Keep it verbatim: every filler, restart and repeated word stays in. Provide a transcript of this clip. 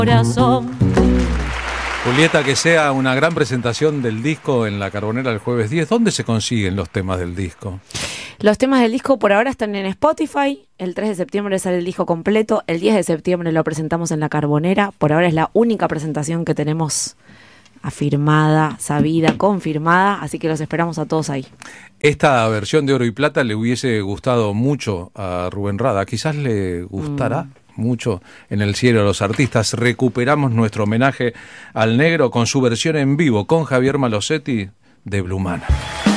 Corazón. Julieta, que sea una gran presentación del disco en la Carbonera el jueves diez. ¿Dónde se consiguen los temas del disco? Los temas del disco por ahora están en Spotify. El tres de septiembre sale el disco completo. El diez de septiembre lo presentamos en la Carbonera. Por ahora es la única presentación que tenemos afirmada, sabida, confirmada. Así que los esperamos a todos ahí. Esta versión de Oro y Plata le hubiese gustado mucho a Rubén Rada. Quizás le gustará. Mm. mucho en el cielo de los artistas. Recuperamos nuestro homenaje al negro con su versión en vivo con Javier Malosetti de Blumana.